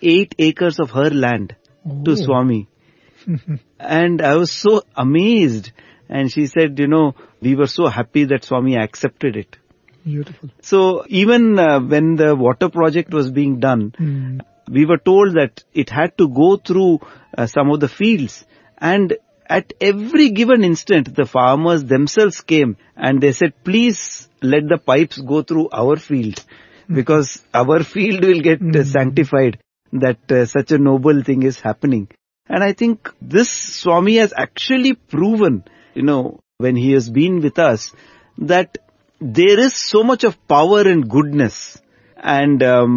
8 acres of her land to Swami. And I was so amazed. And she said, we were so happy that Swami accepted it. Beautiful. So even when the water project was being done, we were told that it had to go through some of the fields. And at every given instant, the farmers themselves came and they said, please let the pipes go through our field, because our field will get sanctified, that such a noble thing is happening. And I think this Swami has actually proven, when he has been with us, that there is so much of power and goodness. And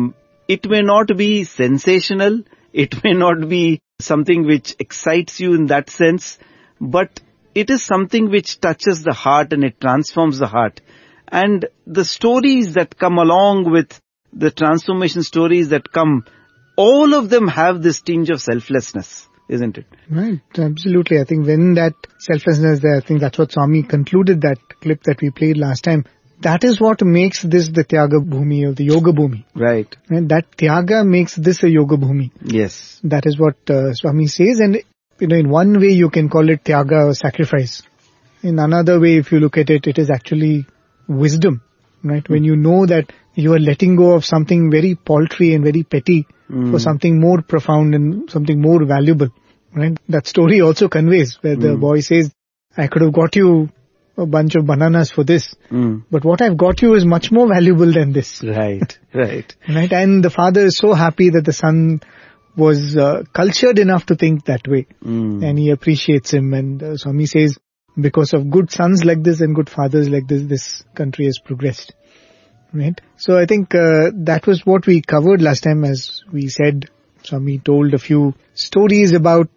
it may not be sensational, it may not be something which excites you in that sense, but it is something which touches the heart and it transforms the heart. And the stories that come along with the transformation stories that come, all of them have this tinge of selflessness, isn't it? Right, absolutely. I think when that selflessness there, I think that's what Swami concluded that clip that we played last time. That is what makes this the Tyaga Bhumi or the Yoga Bhumi. Right. And that Tyaga makes this a Yoga Bhumi. Yes. That is what Swami says. And, in one way you can call it Tyaga or sacrifice. In another way, if you look at it, it is actually wisdom. Right? When you know that you are letting go of something very paltry and very petty for something more profound and something more valuable. Right? That story also conveys where the boy says, I could have got you a bunch of bananas for this. But what I've got you is much more valuable than this. Right. Right. And the father is so happy that the son was cultured enough to think that way. And he appreciates him. And Swami says, because of good sons like this and good fathers like this country has progressed. Right. So I think that was what we covered last time. As we said, Swami told a few stories about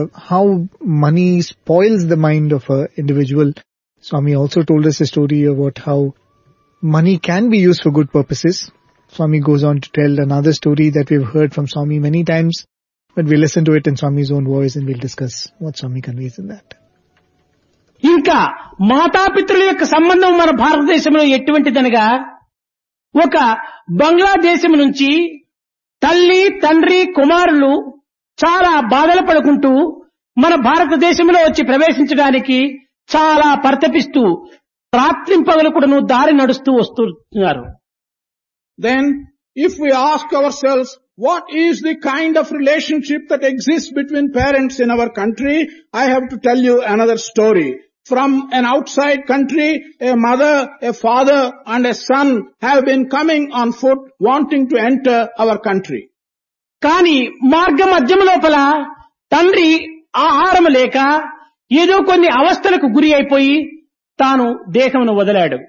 how money spoils the mind of an individual. Swami also told us a story about how money can be used for good purposes. Swami goes on to tell another story that we've heard from Swami many times, but we'll listen to it in Swami's own voice and we'll discuss what Swami conveys in that. ఇంకా మాతాపితృల యొక్క సంబంధం మన భారతదేశంలో ఎటువంటిదనగా, ఒక బంగ్లాదేశం నుంచి తల్లి తండ్రి కుమారులు చాలా బాధలు పడుకుంటూ మన భారతదేశంలో వచ్చి ప్రవేశించడానికి చాలా పరితపిస్తూ రాత్రింపగలు కూడాను దారి నడుస్తూ వస్తున్నారు. Then, if we ask ourselves, what is the kind of relationship that exists between parents in our country, I have to tell you another story. From an outside country, a mother, a father and a son have been coming on foot wanting to enter our country. కానీ మార్గ మధ్యం లోపల తండ్రి ఆహారం లేక ఏదో కొన్ని అవస్థలకు గురి అయిపోయి తాను దేశమును వదిలాడు.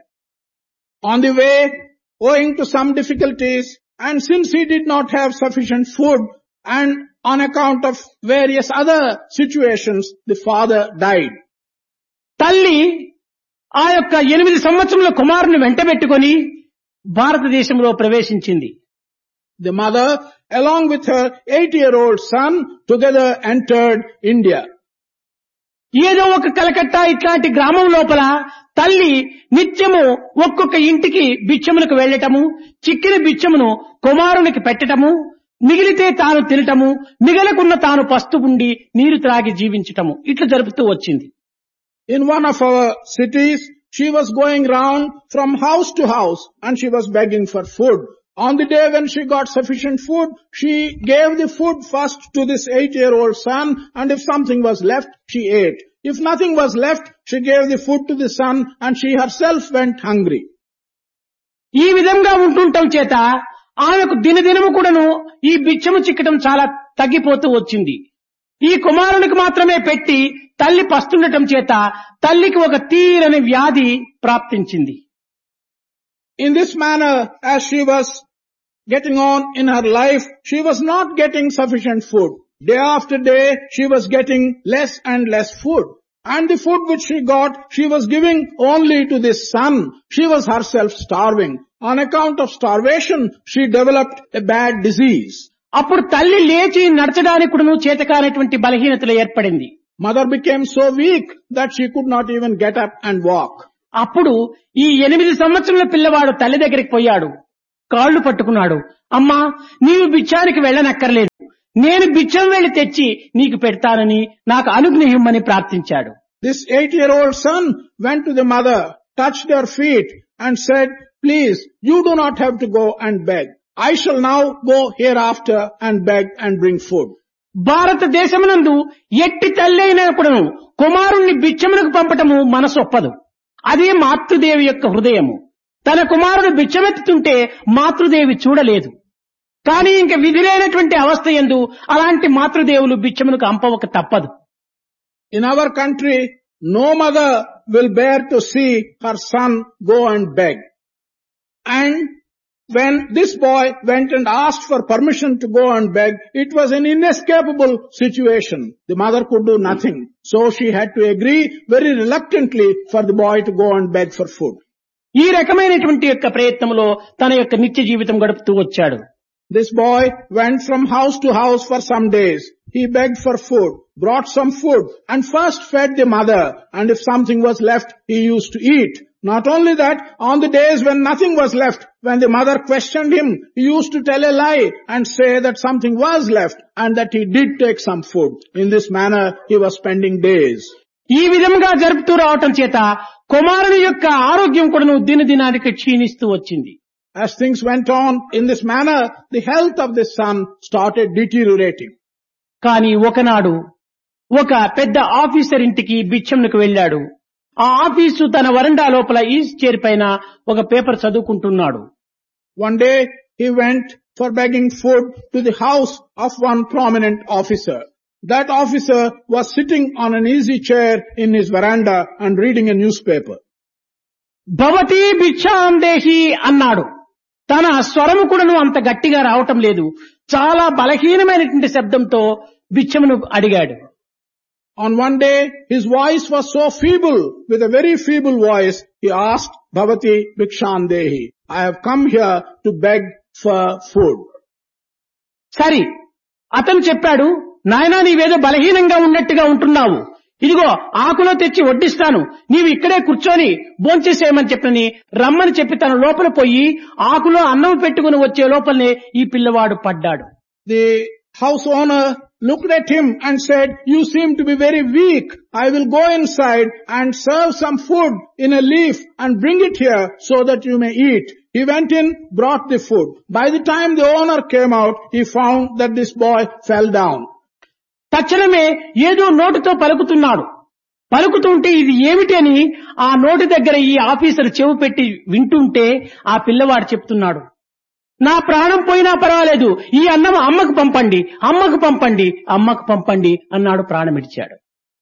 On the way, owing to some difficulties, and since he did not have sufficient food, and on account of various other situations, the father died. తల్లి ఆ యొక్క 8 సంవత్సరముల కుమారుని వెంటబెట్టుకొని భారతదేశంలో ప్రవేశించింది. The mother, along with her 8-year-old son, together entered India. ఏదో ఒక కలకత్తా ఇట్లాంటి గ్రామం లోపల తల్లి నిత్యము ఒక్కొక్క ఇంటికి బిచ్చములకు వెళ్లటము, చిక్కిన బిచ్చమును కుమారునికి పెట్టటము, మిగిలితే తాను తినటము, మిగలకున్న తాను పస్తు ఉండి నీరు త్రాగి జీవించటము, ఇట్లా జరుపుతూ వచ్చింది. In one of our cities, she was going round from house to house and she was begging for food. On the day when she got sufficient food, she gave the food first to this 8-year-old son, and if something was left, she ate. If nothing was left, she gave the food to the son and she herself went hungry. ఈ విధంగా ఉంటుండటం చేత ఆమెకు దినదినము కూడాను ఈ బిచ్చము చిక్కటం చాలా తగ్గిపోతూ వచ్చింది. ఈ కుమారునికి మాత్రమే పెట్టి తల్లి పస్తుండటం చేత తల్లికి ఒక తీరని వ్యాధి ప్రాప్తించింది. In this manner, as she was getting on in her life, she was not getting sufficient food. Day after day, she was getting less and less food. And the food which she got, she was giving only to this son. She was herself starving. On account of starvation, she developed a bad disease. అప్పుడు తల్లి లేచి నడచడానికి కూడా చేతకానటువంటి బలహీనతలు ఏర్పడింది. Mother became so weak that she could not even get up and walk. అప్పుడు ఈ 8 సంవత్సరాల పిల్లవాడు తల్లి దగ్గరికి పోయాడు, కాళ్ళు పట్టుకున్నాడు. అమ్మా, నీవు బిచ్చానికి వెళ్ళనక్కర్లేదు, నేను బిచ్చం వెళ్లి తెచ్చి నీకు పెడతానని నాకు అనుగ్రహిమ్మని ప్రార్థించాడు. This 8-year-old son went to the mother, touched her feet and said, please, you do not have to go and beg. I shall now go hereafter and beg and bring food. భారతదేశమునందు ఎట్టి తల్లి అయినా కూడాను కుమారుణ్ణి బిచ్చమునకు పంపటము మనసొప్పదు. అదే మాతృదేవి యొక్క హృదయము. తన కుమారుడు బిచ్చమెత్తుతుంటే మాతృదేవి చూడలేదు. కానీ ఇంక విధి లేనటువంటి అవస్థ యందు అలాంటి మాతృదేవులు బిచ్చమునకు పంపవక తప్పదు. In our country, no mother will bear to see her son go and beg. And when this boy went and asked for permission to go and beg, it was an inescapable situation. The mother could do nothing. So she had to agree very reluctantly for the boy to go and beg for food. ఈ రకమైనటువంటి యొక్క ప్రయత్నంలో తన యొక్క నిత్య జీవితం గడుపుతూ వచ్చాడు. This boy went from house to house for some days. He begged for food, brought some food and first fed the mother, and if something was left, he used to eat. Not only that, on the days when nothing was left, when the mother questioned him, he used to tell a lie and say that something was left and that he did take some food. In this manner, he was spending days. ఈ విధంగా జరుపుతూ రావటం చేత కుమారుని యొక్క ఆరోగ్యం కూడాను దినదినానికి క్షీణిస్తూ వచ్చింది. As things went on in this manner, the health of this son started deteriorating. కానీ ఒకనాడు ఒక పెద్ద ఆఫీసర్ ఇంటికి బిచ్చంకు వెళ్ళాడు. ఆ ఆఫీసు తన వరండా లోపల ఈస్ట్ చైర్ పైన ఒక పేపర్ చదువుకుంటున్నాడు. One day he went for begging food to the house of one prominent officer. That officer was sitting on an easy chair in his veranda and reading a newspaper. భవతి భిక్షాందేహి అన్నాడు. తన స్వరము కూడాను అంత గట్టిగా రావటం లేదు. చాలా బలహీనమైనటువంటి శబ్దంతో బిచ్చమును అడిగాడు. On one day, his voice was so feeble, with a very feeble voice, he asked, Bhavati Bhikshandehi, I have come here to beg for food. సరే, అతను చెప్పాడు, నాయనా నీవేదో బలహీనంగా ఉన్నట్టుగా ఉంటున్నావు. ఇదిగో ఆకులో తెచ్చి వడ్డిస్తాను, నీవు ఇక్కడే కూర్చొని భోంచేసేయమని చెప్పని రమ్మని చెప్పి తన లోపల పోయి ఆకులో అన్నం పెట్టుకుని వచ్చే లోపలనే ఈ పిల్లవాడు పడ్డాడు. The house owner looked at him and said, you seem to be very weak. I will go inside and serve some food in a leaf and bring it here so that you may eat. He went in, brought the food. By the time the owner came out, he found that this boy fell down. తక్షణమే ఏదో నోటితో పలుకుతున్నాడు. పలుకుతుంటే ఇది ఏమిటి అని ఆ నోటి దగ్గర ఈ ఆఫీసర్ చెవు పెట్టి వింటుంటే ఆ పిల్లవాడు చెప్తున్నాడు, నా ప్రాణం పోయినా పర్వాలేదు, ఈ అన్నం అమ్మకు పంపండి, అమ్మకు పంపండి, అమ్మకు పంపండి అన్నాడు. ప్రాణమిడిచాడు.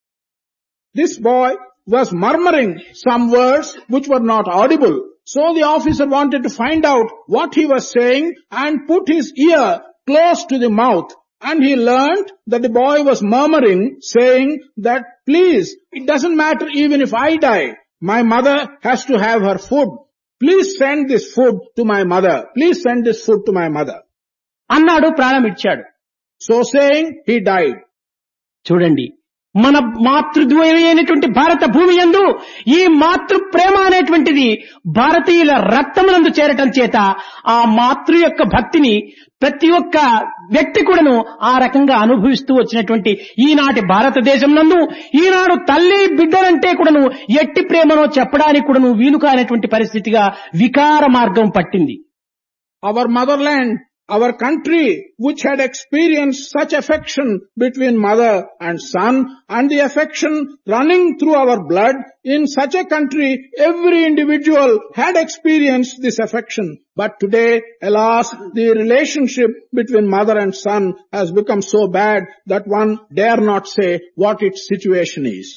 This boy was murmuring some words which were not audible. So the officer wanted to find out what he was saying and put his ear close to the mouth. And he learned that the boy was murmuring, saying that, please, it doesn't matter even if I die. My mother has to have her food. Please send this food to my mother. Please send this food to my mother. అన్నాడు. ప్రాణమిచ్చాడు. So saying, he died. చూడండి, మన మాతృద్వయమైనటువంటి భారత భూమి యందు ఈ మాతృ ప్రేమ అనేటువంటిది భారతీయుల రక్తమునందు చేరటం చేత ఆ మాతృ యొక్క భక్తిని ప్రతి ఒక్క వ్యక్తి కూడాను ఆ రకంగా అనుభవిస్తూ వచ్చినటువంటి ఈనాటి భారతదేశం నందు ఈనాడు తల్లి బిడ్డలంటే కూడాను ఎట్టి ప్రేమనో చెప్పడానికి కూడాను వీలు కానటువంటి పరిస్థితిగా వికార మార్గం పట్టింది. Our motherland, our country, which had experienced such affection between mother and son, and the affection running through our blood, in such a country, every individual had experienced this affection. But today, alas, the relationship between mother and son has become so bad that one dare not say what its situation is.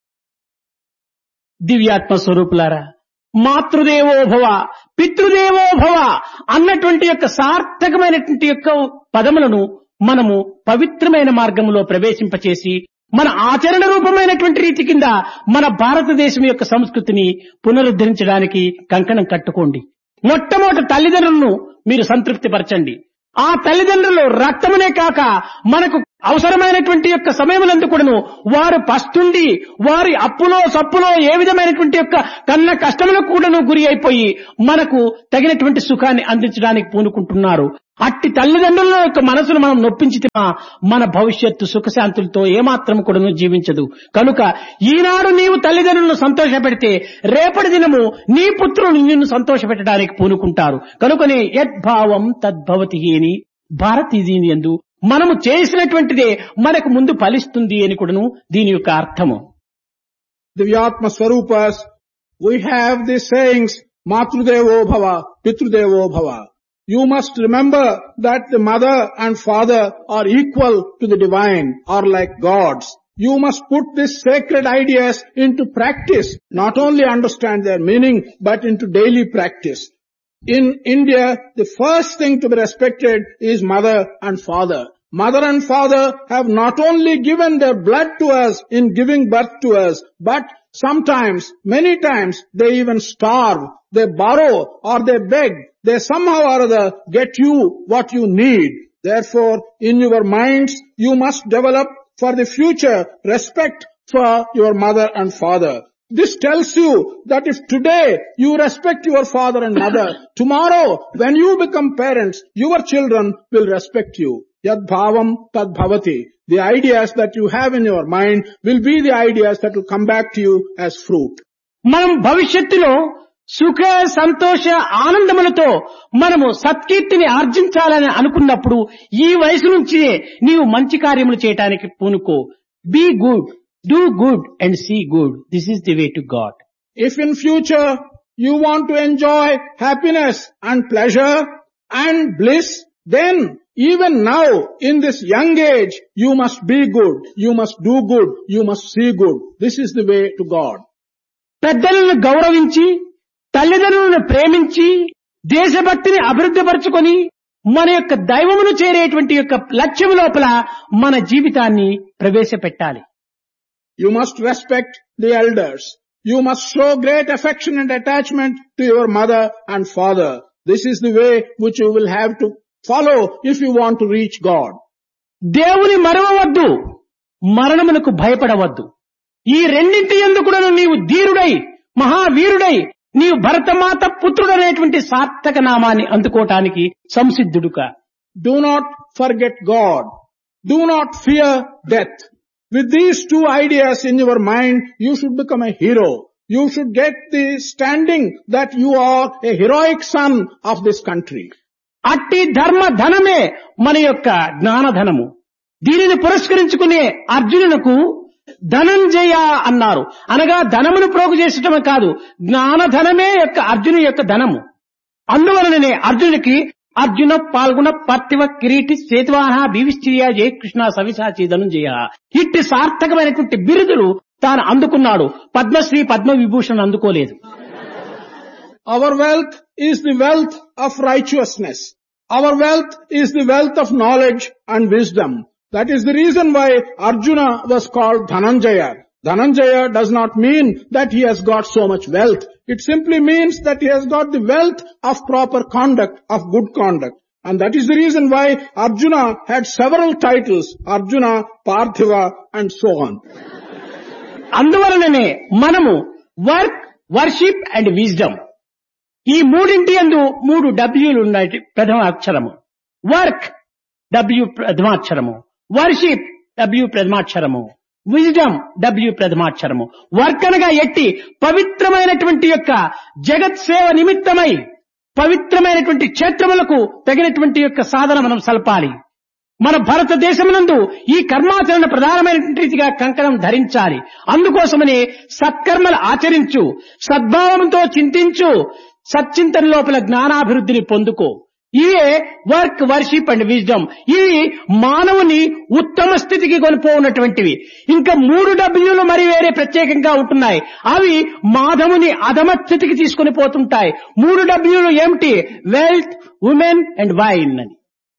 దివ్యాత్మ స్వరూపులారా, మాతృదేవో భవ పితృదేవో భవ అన్నటువంటి యొక్క సార్థకమైనటువంటి యొక్క పదములను మనము పవిత్రమైన మార్గంలో ప్రవేశింపచేసి మన ఆచరణ రూపమైనటువంటి రీతి కింద మన భారతదేశం యొక్క సంస్కృతిని పునరుద్ధరించడానికి కంకణం కట్టుకోండి. మొట్టమొదటి తల్లిదండ్రులను మీరు సంతృప్తి పరచండి. ఆ తల్లిదండ్రులు రక్తమునే కాక మనకు అవసరమైనటువంటి యొక్క సమయములందు కూడాను వారు పస్తుండి వారి అప్పులో సప్పులో ఏ విధమైనటువంటి యొక్క కన్న కష్టములకు కూడాను గురి అయిపోయి మనకు తగినటువంటి సుఖాన్ని అందించడానికి పూనుకుంటున్నారు. అట్టి తల్లిదండ్రుల యొక్క మనసును మనం నొప్పించితే మన భవిష్యత్తు సుఖశాంతులతో ఏమాత్రం కూడాను జీవించదు. కనుక ఈనాడు నీవు తల్లిదండ్రులను సంతోషపెడితే రేపటి దినము నీ పుత్రులు నిన్ను సంతోషపెట్టడానికి పూనుకుంటారు. కనుకనే యద్భావం తద్భవతి అని భారతీయుని యందు మనము చేసినటువంటిదే మనకు ముందు ఫలిస్తుంది అని కూడాను దీని యొక్క అర్థము. Divyatma Swarupas, we have these sayings, Matrudevo Bhava, Pitrudevo Bhava. You must remember that the mother and father are equal to the divine, are like gods. You must put these sacred ideas into practice, not only understand their meaning, but into daily practice. In India, the first thing to be respected is mother and father. Mother and father have not only given their blood to us in giving birth to us, but sometimes, many times, they even starve, they borrow or they beg, they somehow or other get you what you need. Therefore, in your minds, you must develop for the future respect for your mother and father. This tells you that if today you respect your father and mother, tomorrow when you become parents, your children will respect you. Yad bhavam tad bhavati. The ideas that you have in your mind will be the ideas that will come back to you as fruit. మనం భవిష్యత్తులో సుఖ సంతోష ఆనందములతో మనము సత్కీర్తిని ఆర్జించాలని అనుకున్నప్పుడు ఈ వయసు నుంచి నీవు మంచి కార్యములు చేయడానికి పూనుకో. Be good, do good and see good. This is the way to God. If in future you want to enjoy happiness and pleasure and bliss, then even now in this young age you must be good, you must do good, you must see good. This is the way to God. పెద్దలను గౌరవించి తల్లిదండ్రులను ప్రేమించి దేశభక్తిని అభివృద్ధిపరచుకొని మన యొక్క దైవమును చేరేటువంటి యొక్క లక్ష్యం లోపల మన జీవితాన్ని ప్రవేశపెట్టాలి. You must respect the elders. You must show great affection and attachment to your mother and father. This is the way which you will have to follow if you want to reach God. దేవుని మరవవద్దు, మరణమునకు భయపడవద్దు. ఈ రెండింటి యందు కూడా నీవు ధీరుడై మహావీరుడై నీవు భరతమాత పుత్రుడనేటువంటి సార్థక నామాన్ని అందుకోవటానికి సంసిద్ధుడుగా. Do not forget God. Do not fear death. With these two ideas in your mind, you should become a hero. You should get the standing that you are a heroic son of this country. అట్టి ధర్మ ధనమే మన యొక్క జ్ఞానధనము. దీనిని పురస్కరించుకునే అర్జునునకు ధనంజయ అన్నారు. అనగా ధనమును ప్రోగు చేసటమే కాదు, జ్ఞానధనమే యొక్క అర్జును యొక్క ధనము. అందువలననే అర్జునుడికి అర్జున పాల్గొన పార్థివ కిరీటి సేతువాహ భీవిశ్చర్య జయకృష్ణ సవిసాచి ధనుంజయ ఇట్టి సార్థకమైనటువంటి బిరుదులు తాను అందుకున్నాడు. Padmashri Padma Vibhushan అందుకోలేదు. Our wealth is the wealth of righteousness. Our wealth is the wealth of knowledge and wisdom. That is the reason why Arjuna was called Dhananjaya. Dhananjaya does not mean that he has got so much wealth. It simply means that he has got the wealth of proper conduct, of good conduct. And that is the reason why Arjuna had several titles, Arjuna, Parthiva and so on. అందువలననే మనము work, worship and wisdom ఈ మూడింటి యందు 3 డబ్ల్యూలు ఉన్నాయి. ప్రథమ అక్షరము work, W ప్రథమాక్షరము, worship, W ప్రథమాక్షరము, wisdom, W ప్రథమాక్షరము. Work అనగా ఎట్టి పవిత్రమైనటువంటి యొక్క జగత్ సేవ నిమిత్తమై పవిత్రమైనటువంటి క్షేత్రములకు తగినటువంటి యొక్క సాధన మనం సల్పాలి. మన భారతదేశమునందు ఈ కర్మాచరణ ప్రధానమైనటువంటి రీతిగా కంకణం ధరించాలి. అందుకోసమని సత్కర్మలు ఆచరించు, సద్భావంతో చింతించు, సచ్చింతన లోపల జ్ఞానాభివృద్ధిని పొందుకో. ఇవే వర్క్, వర్షిప్ అండ్ విజ్డమ్. ఇవి మానవుని ఉత్తమ స్థితికి కొనిపోవున్నటువంటివి. ఇంకా 3 డబ్ల్యూలు మరి వేరే ప్రత్యేకంగా ఉంటున్నాయి. అవి మాధవుని అధమ స్థితికి తీసుకుని పోతుంటాయి. 3 డబ్ల్యూలు ఏమిటి? వెల్త్, ఉమెన్ అండ్ వైన్ అని.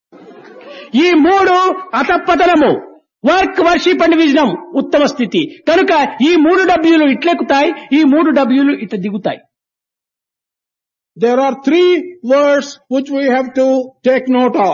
ఈ 3 అతపతనము. వర్క్, వర్షిప్ అండ్ విజ్డమ్ ఉత్తమ స్థితి. కనుక ఈ 3 డబ్ల్యూలు ఇట్లెక్కుతాయి, ఈ 3 డబ్ల్యూలు ఇట్లా దిగుతాయి. There are 3 words which we have to take note of.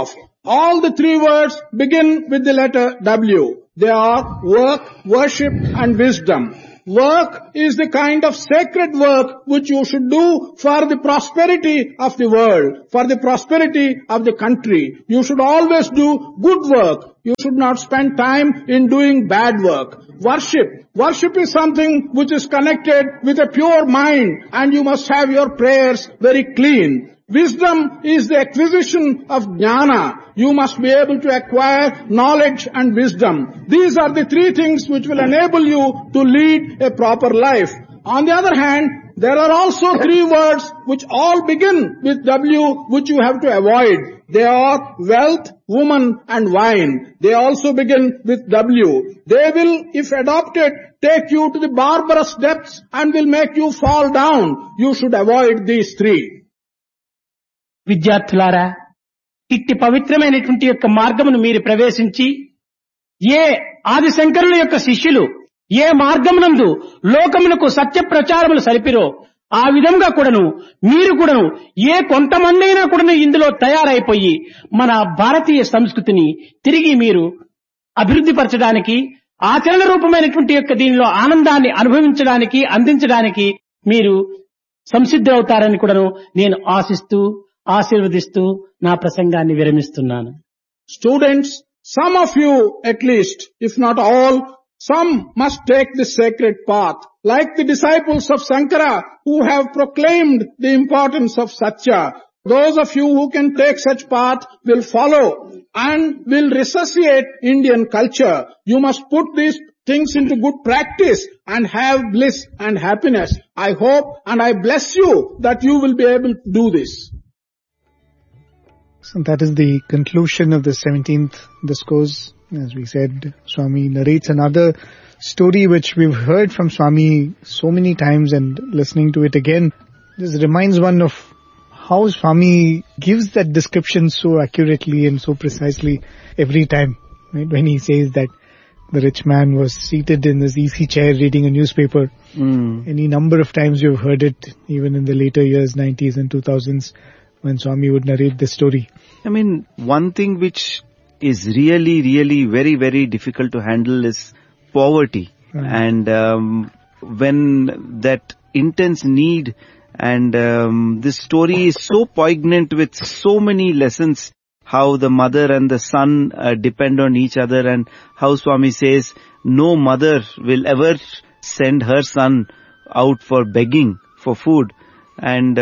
All the three words begin with the letter W. They are work, worship and wisdom. Work is the kind of sacred work which you should do for the prosperity of the world, for the prosperity of the country. You should always do good work. You should not spend time in doing bad work. Worship is something which is connected with a pure mind, and you must have your prayers very clean. Wisdom is the acquisition of jnana. You must be able to acquire knowledge and wisdom. These are the three things which will enable you to lead a proper life. On the other hand, there are also three words which all begin with W, which you have to avoid. They are wealth, woman and wine. They also begin with W. They will, if adopted, take you to the barbarous depths and will make you fall down. You should avoid these three. విద్యార్థులారా, ఇట్టి పవిత్రమైనటువంటి యొక్క మార్గమును మీరు ప్రవేశించి, ఏ ఆదిశంకరుల యొక్క శిష్యులు ఏ మార్గమునందు లోకమునకు సత్య ప్రచారములు సలిపిరో ఆ విధంగా కూడాను మీరు కూడాను ఏ కొంతమంది అయినా కూడాను ఇందులో తయారైపోయి మన భారతీయ సంస్కృతిని తిరిగి మీరు అభివృద్ధి పరచడానికి, ఆచరణ రూపమైనటువంటి యొక్క దీనిలో ఆనందాన్ని అనుభవించడానికి, అందించడానికి మీరు సంసిద్ధులవుతారని కూడాను నేను ఆశిస్తూ ఆశీర్వదిస్తూ నా ప్రసంగాన్ని విరమిస్తున్నాను. Students, some of you at least, if not all, some must take this sacred path, like the disciples of Sankara who have proclaimed the importance of Satya. Those of you who can take such path will follow and will resuscitate Indian culture. You must put these things into good practice and have bliss and happiness. I hope and I bless you that you will be able to do this. So that is the conclusion of the 17th discourse. As we said, Swami narrates another story which we've heard from Swami so many times, and listening to it again, this reminds one of how Swami gives that description so accurately and so precisely every time. Right? When he says that the rich man was seated in his easy chair reading a newspaper. Any number of times you've heard it, even in the later years, 90s and 2000s, when Swami would narrate this story. I mean, one thing which is really, really very, very difficult to handle is poverty. And when that intense need, and this story is so poignant with so many lessons, how the mother and the son depend on each other, and how Swami says no mother will ever send her son out for begging for food. And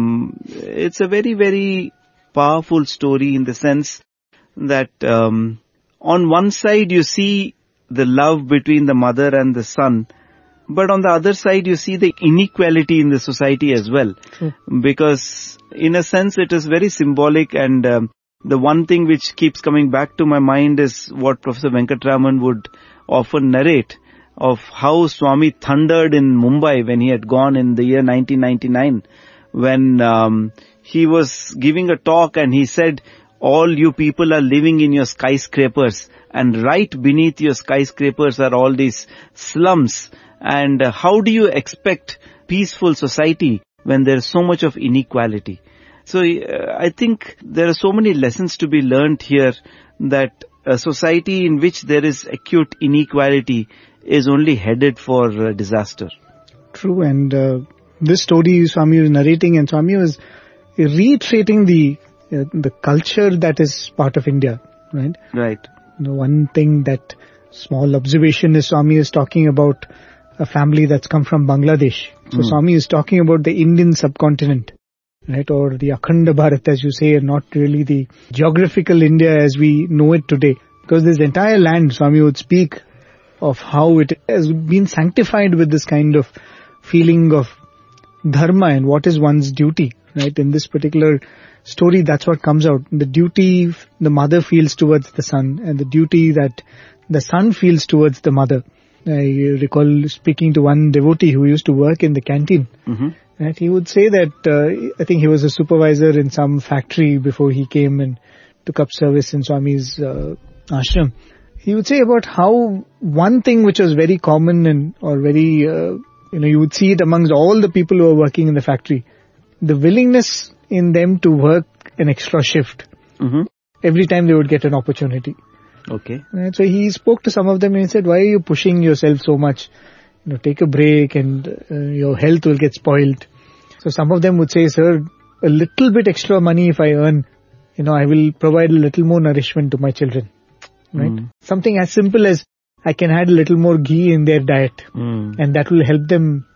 it's a very, very powerful story in the sense that on one side you see the love between the mother and the son, but on the other side you see the inequality in the society as well. Because in a sense it is very symbolic, and the one thing which keeps coming back to my mind is what Professor Venkatraman would often narrate, of how Swami thundered in Mumbai when he had gone in the year 1999, when he was giving a talk and he said, all you people are living in your skyscrapers, and right beneath your skyscrapers are all these slums, and how do you expect peaceful society when there is so much of inequality? So I think there are so many lessons to be learnt here, that a society in which there is acute inequality is only headed for disaster. True, and this story Swami was narrating, and Swami was reiterating the culture that is part of India, right? Right. The one thing, that small observation, is Swami is talking about a family that's come from Bangladesh. So Swami is talking about the Indian subcontinent, right? Or the Akhanda Bharat, as you say, and not really the geographical India as we know it today. Because this entire land, Swami would speak of how it has been sanctified with this kind of feeling of dharma and what is one's duty, right? In this particular story, that's what comes out. The duty the mother feels towards the son, and the duty that the son feels towards the mother. I recall speaking to one devotee who used to work in the canteen. Right? He would say that, I think he was a supervisor in some factory before he came and took up service in Swami's ashram. He would say about how one thing which was very common and, or very, you would see it amongst all the people who are working in the factory, the willingness in them to work an extra shift. every time they would get an opportunity. Okay. And so he spoke to some of them and he said, why are you pushing yourself so much? Take a break and your health will get spoiled. So some of them would say, sir, a little bit extra money if I earn, I will provide a little more nourishment to my children. Right? Something as simple as I can add a little more ghee in their diet, and that will help them,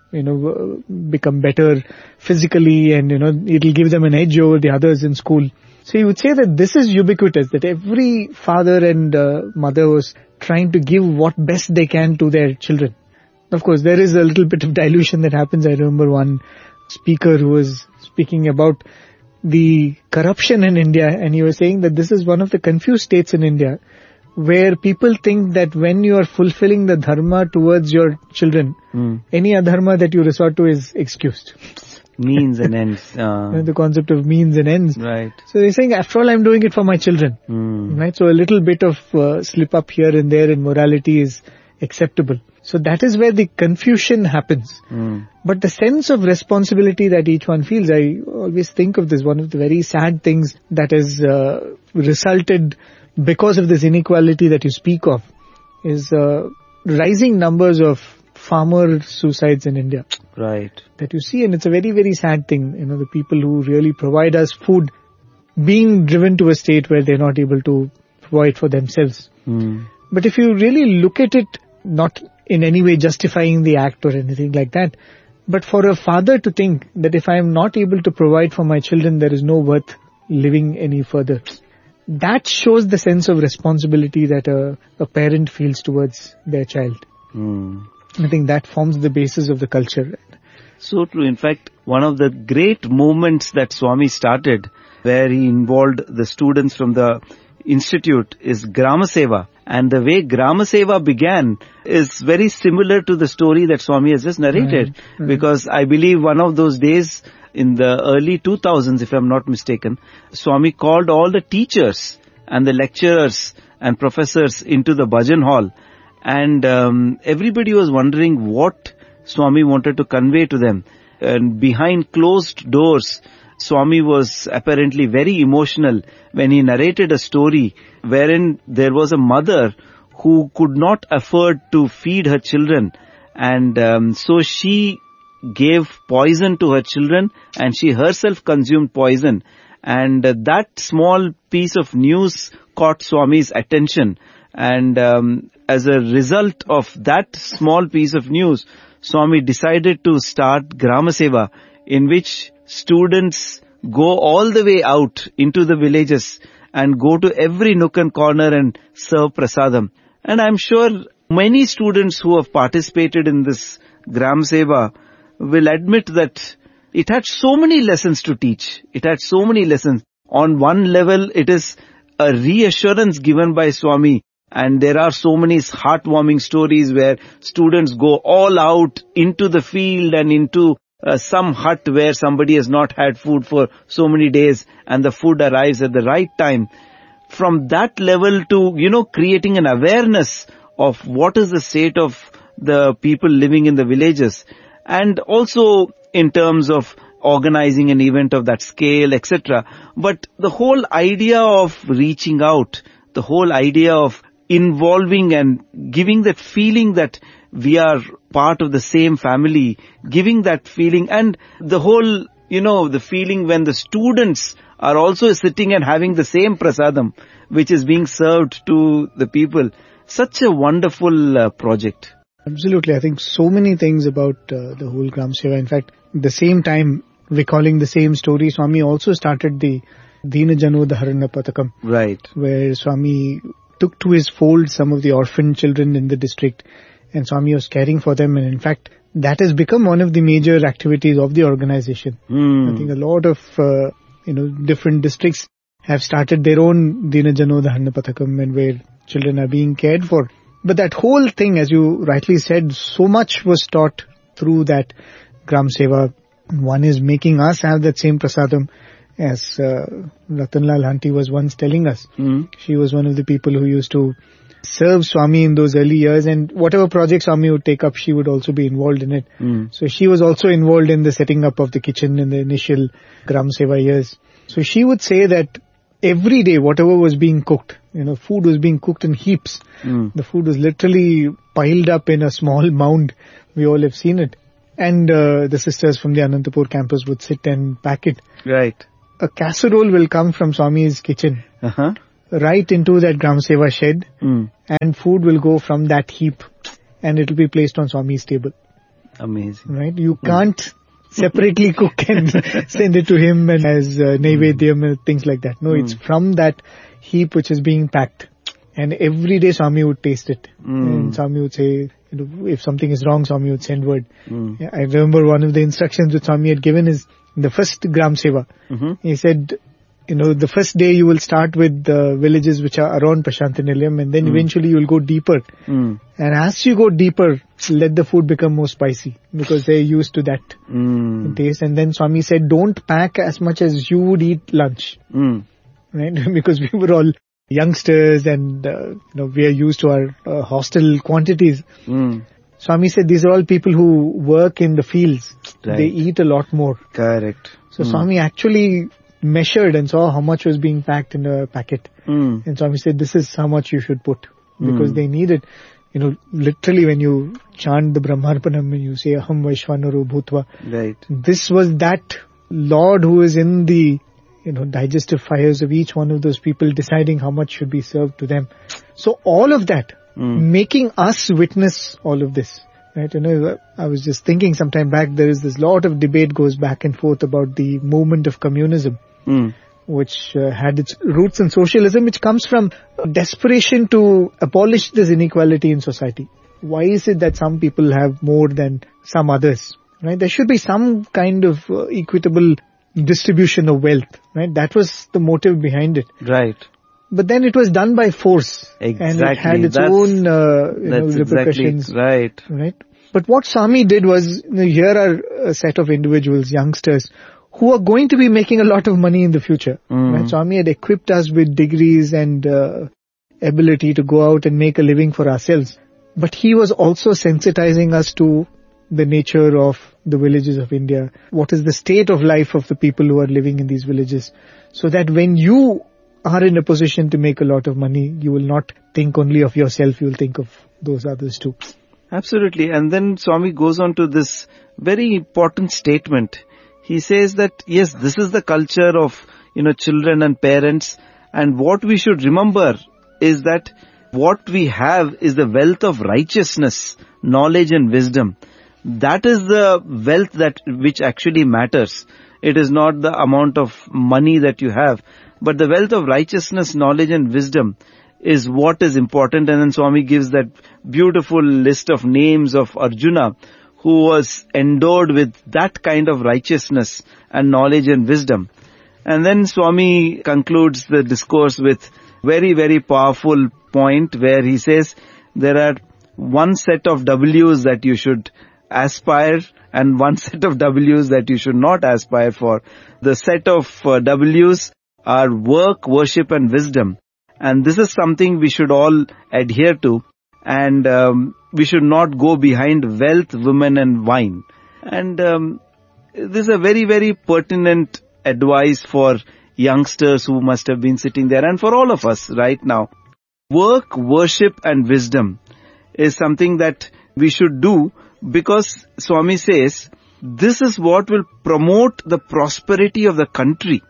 become better physically, and, it'll give them an edge over the others in school. So you would say that this is ubiquitous, that every father and mother was trying to give what best they can to their children. Of course, there is a little bit of dilution that happens. I remember one speaker who was speaking about the corruption in India, and he was saying that this is one of the confused states in India, where people think that when you are fulfilling the dharma towards your children, any adharma that you resort to is excused. Means and ends. The concept of means and ends. Right. So they're saying, after all, I'm doing it for my children. Right. So a little bit of slip up here and there in morality is acceptable. So that is where the confusion happens. But the sense of responsibility that each one feels, I always think of this, one of the very sad things that has resulted because of this inequality that you speak of, is rising numbers of farmer suicides in India. Right. That you see, and it's a very, very sad thing. The people who really provide us food being driven to a state where they're not able to provide for themselves. But if you really look at it, not in any way justifying the act or anything like that, but for a father to think that if I am not able to provide for my children, there is no worth living any further. That shows the sense of responsibility that a parent feels towards their child. I think that forms the basis of the culture. So true. In fact, one of the great movements that Swami started, where he involved the students from the institute, is Grama Seva. And the way Grama Seva began is very similar to the story that Swami has just narrated. Because I believe one of those days in the early 2000s, if I'm not mistaken, Swami called all the teachers and the lecturers and professors into the bhajan hall. And everybody was wondering what Swami wanted to convey to them. And behind closed doors, Swami was apparently very emotional when he narrated a story wherein there was a mother who could not afford to feed her children, and so she gave poison to her children and she herself consumed poison, and that small piece of news caught Swami's attention, and as a result of that small piece of news, Swami decided to start Grama Seva, in which students go all the way out into the villages and go to every nook and corner and serve prasadam. And I'm sure many students who have participated in this Gram Seva will admit that it had so many lessons to teach. It had so many lessons. On one level, it is a reassurance given by Swami, and there are so many heartwarming stories where students go all out into the field and into some hut where somebody has not had food for so many days, and the food arrives at the right time. From that level to, creating an awareness of what is the state of the people living in the villages, and also in terms of organizing an event of that scale, etc. But the whole idea of reaching out, the whole idea of involving and giving that feeling that we are part of the same family, giving that feeling, and the whole, the feeling when the students are also sitting and having the same prasadam which is being served to the people. Such a wonderful project. Absolutely. I think so many things about the whole Gram Seva. In fact, at the same time, recalling the same story, Swami also started the Dina Jano Dharana Patakam. Right. Where Swami took to his fold some of the orphan children in the district, and Swami was caring for them, and in fact, that has become one of the major activities of the organization. I think a lot of, different districts have started their own Dina Jano Dharana Patakam, and where children are being cared for. But that whole thing, as you rightly said, so much was taught through that Gram Seva. One is making us have that same prasadam, as Ratanlal Hanti was once telling us. She was one of the people who used to serve Swami in those early years, and whatever project Swami would take up, she would also be involved in it. So she was also involved in the setting up of the kitchen in the initial Gram Seva years. So she would say that every day, whatever was being cooked, food was being cooked in heaps. The food was literally piled up in a small mound. We all have seen it. And the sisters from the Anantapur campus would sit and pack it. Right. A casserole will come from Swami's kitchen, right into that Gram Seva shed, and food will go from that heap, and it will be placed on Swami's table. Amazing. Right? You can't separately cook and send it to him and as Naivedyam and things like that. No, it's from that heap which is being packed. And every day Swami would taste it. And Swami would say, if something is wrong, Swami would send word. Yeah, I remember one of the instructions which Swami had given is the first Gram Seva. He said, the first day you will start with the villages which are around Prashantinilayam, and then eventually you will go deeper. And as you go deeper, let the food become more spicy because they're used to that taste. And then Swami said, don't pack as much as you would eat lunch. Right? Because we were all youngsters and we are used to our hostel quantities. Swami said these are all people who work in the fields. Right. They eat a lot more. Correct. So Swami actually measured and saw how much was being packed in a packet. And Swami said this is how much you should put because they need it. Literally when you chant the Brahmarpanam and you say Aham Vaishvanaro Bhutva. Right. This was that Lord who is in the digestive fires of each one of those people deciding how much should be served to them. So all of that, making us witness all of this. Right? I was just thinking sometime back, there is this lot of debate goes back and forth about the movement of communism, which had its roots in socialism, which comes from desperation to abolish this inequality in society. Why is it that some people have more than some others? Right? There should be some kind of equitable distribution of wealth. Right? That was the motive behind it. Right. But then it was done by force. Exactly. And it had its own repercussions. Exactly right. But what Swami did was, here are a set of individuals, youngsters, who are going to be making a lot of money in the future. Right? Swami had equipped us with degrees and ability to go out and make a living for ourselves. But he was also sensitizing us to the nature of the villages of India. What is the state of life of the people who are living in these villages? So that when you are in a position to make a lot of money, you will not think only of yourself, you will think of those others too. Absolutely. And then Swami goes on to this very important statement. He says that, yes, this is the culture of, children and parents. And what we should remember is that what we have is the wealth of righteousness, knowledge and wisdom. That is the wealth which actually matters. It is not the amount of money that you have, but the wealth of righteousness, knowledge and wisdom is what is important. And then Swami gives that beautiful list of names of Arjuna, who was endowed with that kind of righteousness and knowledge and wisdom. And then Swami concludes the discourse with very, very powerful point where he says there are one set of W's that you should aspire and one set of W's that you should not aspire for. The set of W's are work, worship and wisdom. And this is something we should all adhere to. And we should not go behind wealth, women and wine. And this is a very, very pertinent advice for youngsters who must have been sitting there and for all of us right now. Work, worship and wisdom is something that we should do because Swami says this is what will promote the prosperity of the country.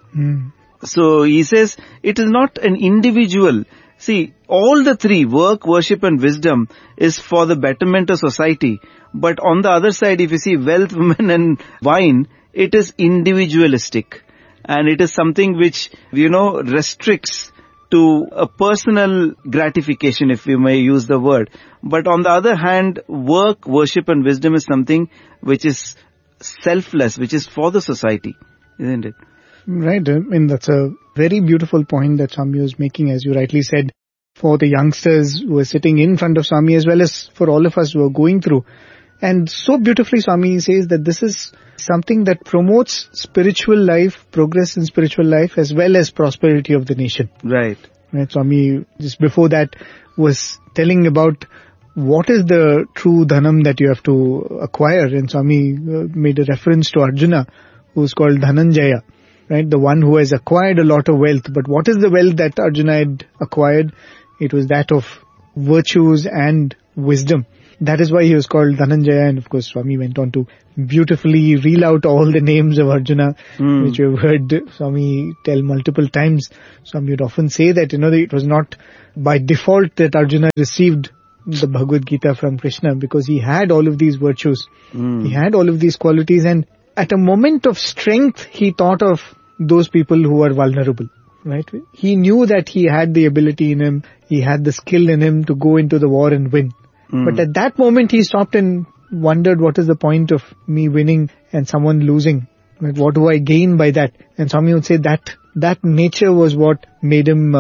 So he says it is not an individual. See, all the three, work, worship and wisdom, is for the betterment of society. But on the other side, if you see wealth, women and wine, it is individualistic. And it is something which, restricts to a personal gratification, if we may use the word. But on the other hand, work, worship and wisdom is something which is selfless, which is for the society, isn't it? Right. I mean, that's a very beautiful point that Swami was making, as you rightly said, for the youngsters who are sitting in front of Swami as well as for all of us who are going through. And so beautifully Swami says that this is something that promotes spiritual life, progress in spiritual life as well as prosperity of the nation. Right. Swami just before that was telling about what is the true dhanam that you have to acquire. And Swami made a reference to Arjuna, who is called Dhananjaya. right? The one who has acquired a lot of wealth. But what is the wealth that Arjuna had acquired? It was that of virtues and wisdom. That is why he was called Dhananjaya, and of course Swami went on to beautifully reel out all the names of Arjuna, which we have heard Swami tell multiple times. Swami would often say that, it was not by default that Arjuna received the Bhagavad Gita from Krishna, because he had all of these virtues. He had all of these qualities, and at a moment of strength, he thought of those people who are vulnerable, right? He knew that he had the ability in him, he had the skill in him to go into the war and win. But at that moment he stopped and wondered, what is the point of me winning and someone losing? Like, what do I gain by that? And Swami would say that nature was what made him,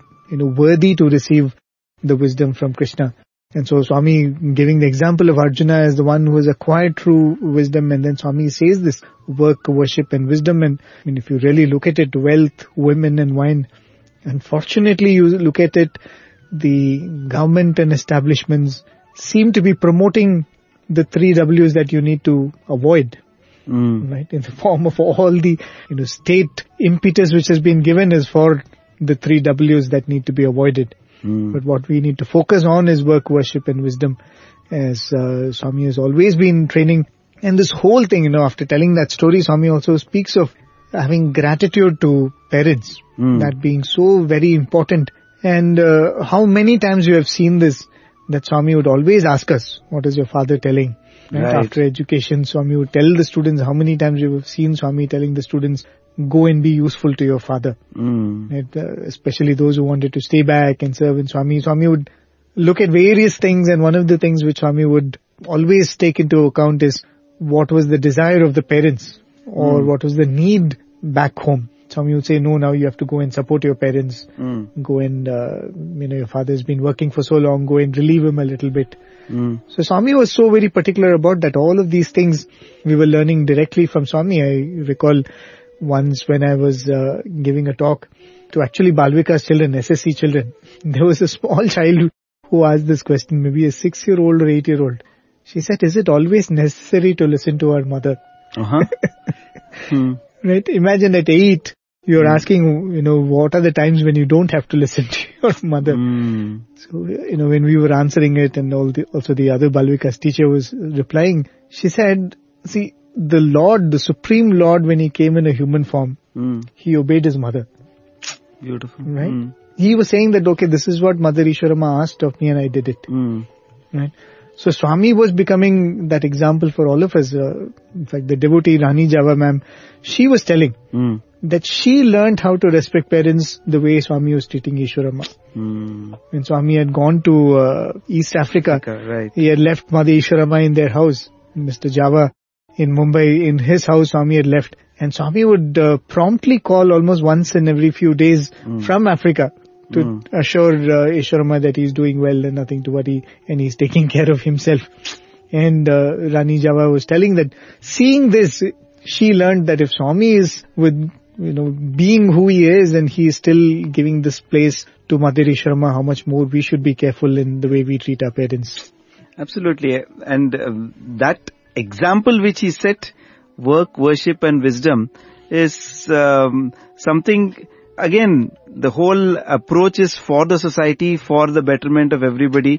worthy to receive the wisdom from Krishna. And so Swami giving the example of Arjuna as the one who has acquired true wisdom, and then Swami says this: work, worship and wisdom. And if you really look at it, wealth, women and wine. Unfortunately, you look at it, the government and establishments seem to be promoting the 3 W's that you need to avoid, right? In the form of all the, state impetus which has been given is for the 3 W's that need to be avoided. But what we need to focus on is work, worship and wisdom, as Swami has always been training. And this whole thing, after telling that story, Swami also speaks of having gratitude to parents, that being so very important. And how many times you have seen this, that Swami would always ask us, what is your father telling? Right. After education, Swami would tell the students, how many times you have seen Swami telling the students, go and be useful to your father. Right? Especially those who wanted to stay back and serve in Swami. Swami would look at various things, and one of the things which Swami would always take into account is what was the desire of the parents, or what was the need back home. Swami would say, no, now you have to go and support your parents. Go and, your father has been working for so long, go and relieve him a little bit. So Swami was so very particular about that. All of these things we were learning directly from Swami. I recall once when I was giving a talk to actually Balvika's children, SSC children, there was a small child who asked this question, maybe a 6-year-old or 8-year-old. She said, is it always necessary to listen to our mother? Right? Imagine at 8, you're asking, what are the times when you don't have to listen to your mother? So, when we were answering it, and also the other Balvika's teacher was replying, she said, see, the Lord, the Supreme Lord, when he came in a human form, he obeyed his mother. Beautiful. Right? He was saying that, okay, this is what Mother Ishwarama asked of me and I did it. Right? So Swami was becoming that example for all of us. In fact, the devotee Rani Java ma'am, she was telling that she learned how to respect parents the way Swami was treating Ishwarama. When Swami had gone to East Africa, right. He had left Mother Ishwarama in their house. Mr. Java in Mumbai, in his house, Swami had left. And Swami would promptly call almost once in every few days from Africa to assure Ishwarama that he's doing well and nothing to worry, and he's taking care of himself. And Rani Java was telling that, seeing this, she learned that if Swami is with, being who he is, and he is still giving this place to Mother Ishwarama, how much more we should be careful in the way we treat our parents. Absolutely. And that example which he set, work, worship and wisdom, is something, again, the whole approach is for the society, for the betterment of everybody.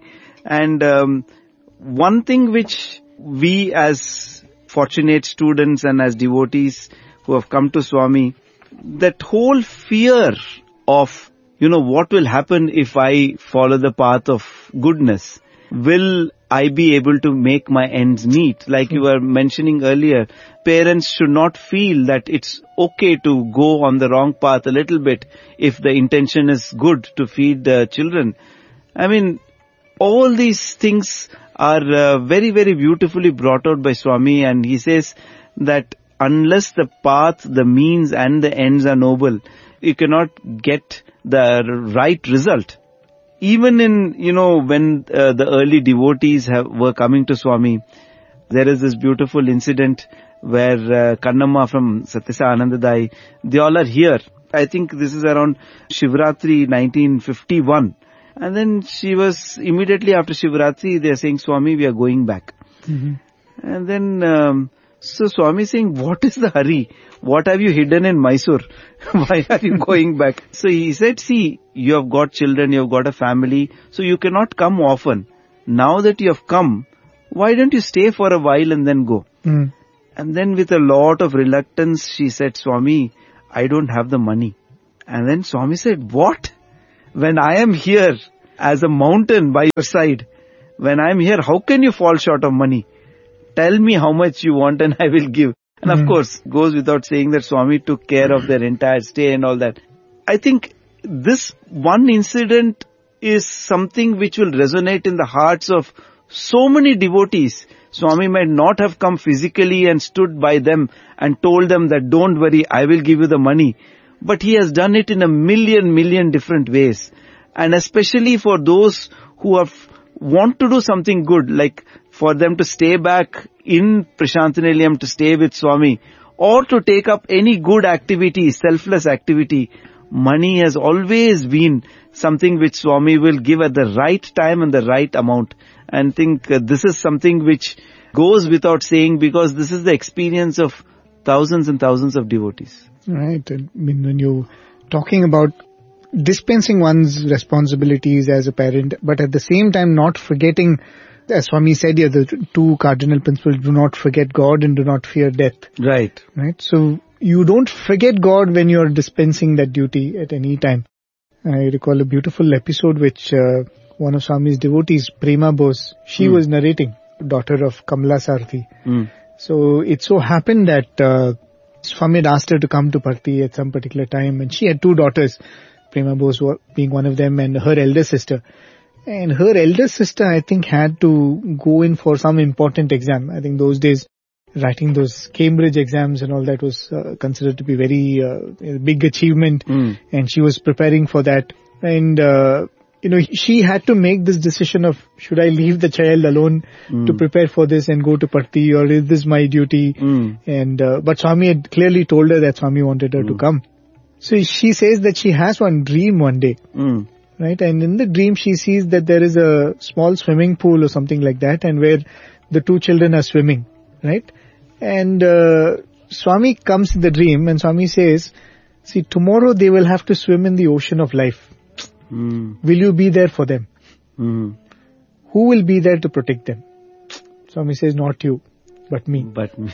And one thing which we as fortunate students and as devotees who have come to Swami, that whole fear of, what will happen if I follow the path of goodness? Will I be able to make my ends meet? Like you were mentioning earlier, parents should not feel that it's okay to go on the wrong path a little bit if the intention is good to feed the children. I mean, all these things are very, very beautifully brought out by Swami, and he says that unless the path, the means and the ends are noble, you cannot get the right result. Even in, when the early devotees were coming to Swami, there is this beautiful incident where Kannamma from Satyasa Anandadai, they all are here. I think this is around Shivratri 1951. And then she was, immediately after Shivratri, they are saying, Swami, we are going back. And then So Swami saying, what is the hurry? What have you hidden in Mysore? Why are you going back? So he said, see, you have got children, you have got a family, so you cannot come often. Now that you have come, why don't you stay for a while and then go? And then with a lot of reluctance, she said, Swami, I don't have the money. And then Swami said, what? When I am here as a mountain by your side, when I am here, how can you fall short of money? Tell me how much you want and I will give. And of course, goes without saying that Swami took care of their entire stay and all that. I think this one incident is something which will resonate in the hearts of so many devotees. Swami might not have come physically and stood by them and told them that don't worry, I will give you the money. But he has done it in a million different ways. And especially for those who want to do something good, like for them to stay back in Prasanthi Nilayam to stay with Swami, or to take up any good activity, selfless activity, money has always been something which Swami will give at the right time and the right amount. And I think this is something which goes without saying, because this is the experience of thousands and thousands of devotees. Right. I mean, when you're talking about dispensing one's responsibilities as a parent, but at the same time not forgetting, as Swami said here, the two cardinal principles, do not forget God and do not fear death. Right. Right. So you don't forget God when you're dispensing that duty at any time. I recall a beautiful episode which one of Swami's devotees, Prema Bose, she was narrating, daughter of Kamala Sarthi. So it so happened that Swami had asked her to come to Parthi at some particular time, and she had two daughters, Prema Bose being one of them, and her elder sister. And her elder sister, I think, had to go in for some important exam. I think those days, writing those Cambridge exams and all that was considered to be very big achievement. And she was preparing for that. And, she had to make this decision of, should I leave the child alone to prepare for this and go to Parthi, or is this my duty? And but Swami had clearly told her that Swami wanted her to come. So she says that she has one dream one day. Right? And in the dream she sees that there is a small swimming pool or something like that, and where the two children are swimming. Right? And Swami comes in the dream and Swami says, see, tomorrow they will have to swim in the ocean of life. Will you be there for them? Who will be there to protect them? Swami says, not you, but me.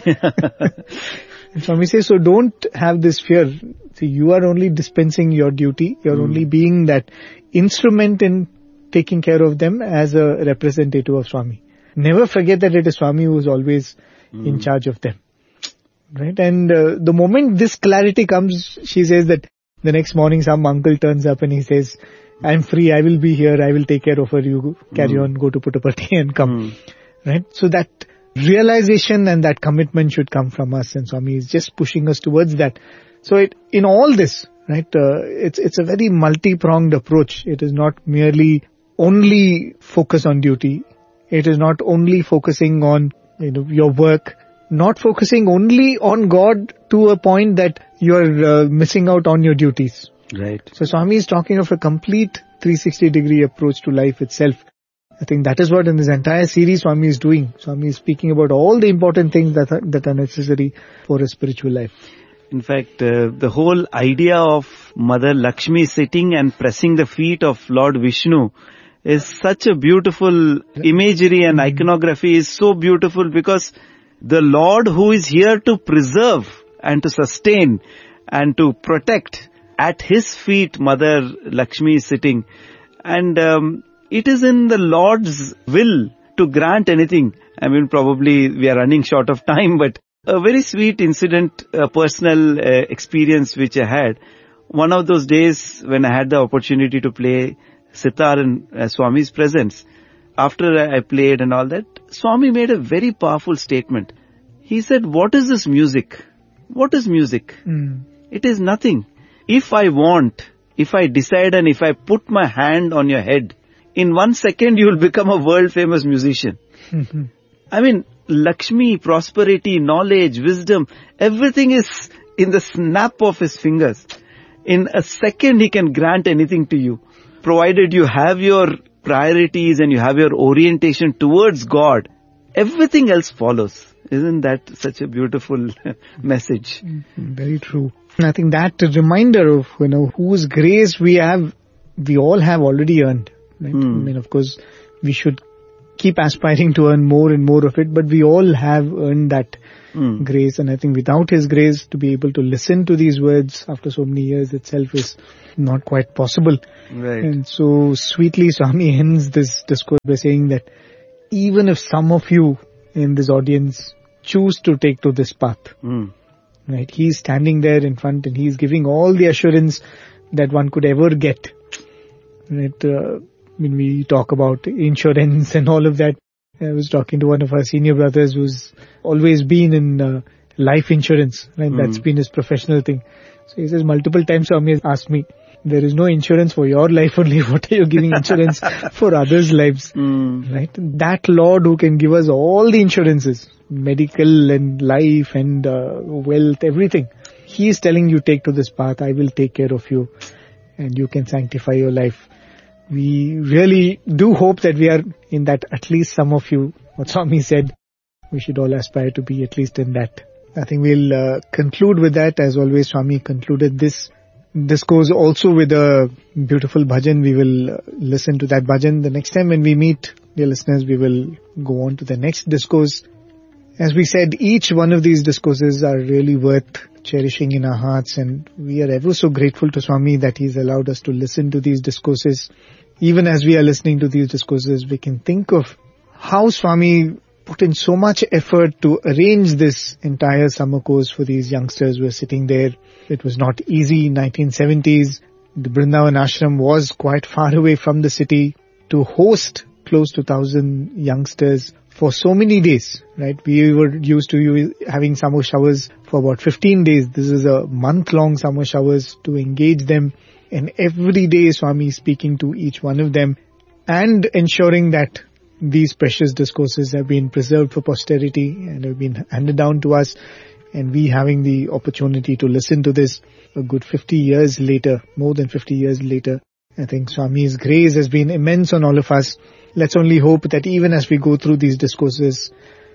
And Swami says, so don't have this fear. See, you are only dispensing your duty. You're only being that instrument in taking care of them as a representative of Swami. Never forget that it is Swami who is always in charge of them. Right? And the moment this clarity comes, she says that the next morning some uncle turns up and he says, I'm free, I will be here, I will take care of her, you carry on, go to Puttaparthi and come. Right? So that realization and that commitment should come from us, and Swami is just pushing us towards that. So in all this, right, it's a very multi-pronged approach. It is not merely only focus on duty. It is not only focusing on, your work, not focusing only on God to a point that you're missing out on your duties. Right. So Swami is talking of a complete 360-degree approach to life itself. I think that is what in this entire series Swami is doing. Swami is speaking about all the important things that are necessary for a spiritual life. In fact, the whole idea of Mother Lakshmi sitting and pressing the feet of Lord Vishnu is such a beautiful imagery, and iconography is so beautiful, because the Lord who is here to preserve and to sustain and to protect, at his feet Mother Lakshmi is sitting. And it is in the Lord's will to grant anything. I mean, probably we are running short of time, but a very sweet incident, a personal experience which I had. One of those days when I had the opportunity to play sitar in Swami's presence, after I played and all that, Swami made a very powerful statement. He said, what is this music? What is music? It is nothing. If I want, if I decide, and if I put my hand on your head, in 1 second you will become a world famous musician. I mean, Lakshmi, prosperity, knowledge, wisdom, everything is in the snap of his fingers. In a second he can grant anything to you, provided you have your priorities and you have your orientation towards God. Everything else follows. Isn't that such a beautiful message? Very true. And I think that reminder of, whose grace we all have already earned. Right? I mean, of course, we should keep aspiring to earn more and more of it, but we all have earned that grace. And I think without His grace, to be able to listen to these words after so many years itself is not quite possible. Right. And so sweetly, Swami ends this discourse by saying that even if some of you in this audience choose to take to this path, right, He's standing there in front and He's giving all the assurance that one could ever get. Right? When we talk about insurance and all of that, I was talking to one of our senior brothers who's always been in life insurance, right? That's been his professional thing. So he says multiple times, Swami has asked me, there is no insurance for your life only. What are you giving insurance for others' lives? Right? That Lord who can give us all the insurances, medical and life and wealth, everything. He is telling you, take to this path. I will take care of you and you can sanctify your life. We really do hope that we are in that, at least some of you, what Swami said, we should all aspire to be at least in that. I think we'll conclude with that. As always, Swami concluded this discourse also with a beautiful bhajan. We will listen to that bhajan. The next time when we meet, dear listeners, we will go on to the next discourse. As we said, each one of these discourses are really worth cherishing in our hearts, and we are ever so grateful to Swami that He's allowed us to listen to these discourses. Even as we are listening to these discourses, we can think of how Swami put in so much effort to arrange this entire summer course for these youngsters who are sitting there. It was not easy in 1970s. The Vrindavan Ashram was quite far away from the city. To host close to 1,000 youngsters for so many days, right? We were used to having summer showers for about 15 days. This is a month-long summer showers to engage them. And every day Swami is speaking to each one of them and ensuring that these precious discourses have been preserved for posterity and have been handed down to us. And we having the opportunity to listen to this a good 50 years later, more than 50 years later. I think Swami's grace has been immense on all of us. Let's only hope that even as we go through these discourses,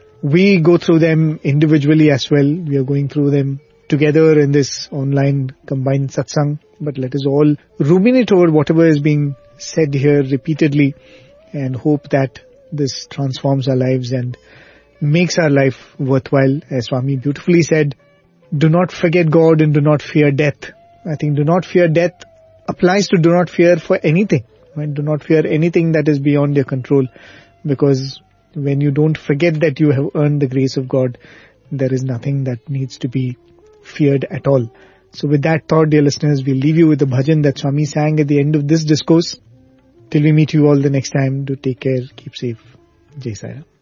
we go through them individually as well. We are going through them together in this online combined satsang. But let us all ruminate over whatever is being said here repeatedly and hope that this transforms our lives and makes our life worthwhile. As Swami beautifully said, do not forget God and do not fear death. I think do not fear death applies to do not fear for anything. Right? Do not fear anything that is beyond your control, because when you don't forget that you have earned the grace of God, there is nothing that needs to be feared at all. So with that thought, dear listeners, we'll leave you with the bhajan that Swami sang at the end of this discourse. Till we meet you all the next time, do take care, keep safe. Jai Sai Ram.